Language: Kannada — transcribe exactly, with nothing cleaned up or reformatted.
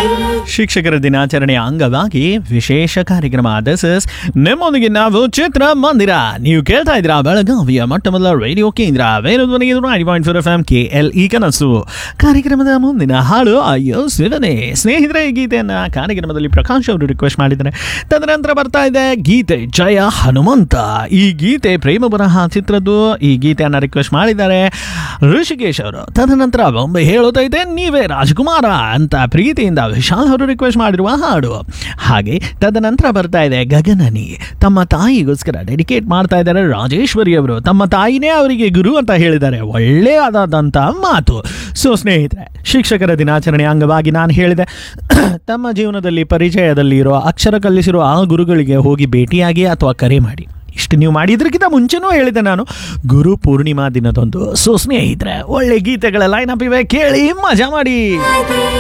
ಶಿಕ್ಷಕರ ದಿನಾಚರಣೆಯ ಅಂಗವಾಗಿ ವಿಶೇಷ ಕಾರ್ಯಕ್ರಮ. ದಿಸ್ ಇಸ್ ನಿಮ್ಮೊಂದಿಗೆ ನಾವು ಚಿತ್ರ ಮಂದಿರ. ನೀವು ಕೇಳ್ತಾ ಇದ್ದೀರಾ ಬೆಳಗಾವಿಯ ಮೊಟ್ಟ ಮೊದಲ ರೇಡಿಯೋ ಕೇಂದ್ರ ವೇಣುಧ್ವನಿಗೆ ninety point four F M K L E ಕನಸು. ಕಾರ್ಯಕ್ರಮದ ಮುಂದಿನ ಹಾಡು ಅಯ್ಯೋ ಶಿವನೇ. ಸ್ನೇಹಿತರೆ, ಈ ಗೀತೆಯನ್ನು ಕಾರ್ಯಕ್ರಮದಲ್ಲಿ ಪ್ರಕಾಶ್ ಅವರು ರಿಕ್ವೆಸ್ಟ್ ಮಾಡಿದ್ದಾರೆ. ತದನಂತರ ಬರ್ತಾ ಇದೆ ಗೀತೆ ಜಯ ಹನುಮಂತ. ಈ ಗೀತೆ ಪ್ರೇಮ ಬರಹ ಚಿತ್ರದ್ದು. ಈ ಗೀತೆಯನ್ನು ರಿಕ್ವೆಸ್ಟ್ ಮಾಡಿದ್ದಾರೆ ಋಷಿಕೇಶ್ ಅವರು. ತದನಂತರ ಬೊಂಬೆ ಹೇಳುತ್ತೈತೆ ನೀವೇ ರಾಜಕುಮಾರ ಅಂತ ಪ್ರೀತಿಯಿಂದ ವಿಶಾಲ್ ಅವರು ರಿಕ್ವೆಸ್ಟ್ ಮಾಡಿರುವ ಹಾಡು. ಹಾಗೆ ತದನಂತರ ಬರ್ತಾ ಇದೆ ಗಗನನಿ. ತಮ್ಮ ತಾಯಿಗೋಸ್ಕರ ಡೆಡಿಕೇಟ್ ಮಾಡ್ತಾ ಇದ್ದಾರೆ ರಾಜೇಶ್ವರಿ ಅವರು. ತಮ್ಮ ತಾಯಿನೇ ಅವರಿಗೆ ಗುರು ಅಂತ ಹೇಳಿದ್ದಾರೆ. ಒಳ್ಳೆಯದಾದಂಥ ಮಾತು. ಸೊ ಸ್ನೇಹಿತರೆ, ಶಿಕ್ಷಕರ ದಿನಾಚರಣೆ ಅಂಗವಾಗಿ ನಾನು ಹೇಳಿದೆ, ತಮ್ಮ ಜೀವನದಲ್ಲಿ ಪರಿಚಯದಲ್ಲಿ ಇರೋ ಅಕ್ಷರ ಕಲಿಸಿರೋ ಆ ಗುರುಗಳಿಗೆ ಹೋಗಿ ಭೇಟಿಯಾಗಿ ಅಥವಾ ಕರೆ ಮಾಡಿ. ಇಷ್ಟು ನೀವು ಮಾಡಿದ್ರಕ್ಕಿಂತ ಮುಂಚೆನೂ ಹೇಳಿದೆ ನಾನು, ಗುರು ಪೂರ್ಣಿಮಾ ದಿನದಂದು. ಸೊ ಸ್ನೇಹಿತರೆ, ಒಳ್ಳೆ ಗೀತೆಗಳ ಲೈನ್ ಅಪ್ ಇವೆ, ಕೇಳಿ ಮಜಾ ಮಾಡಿ.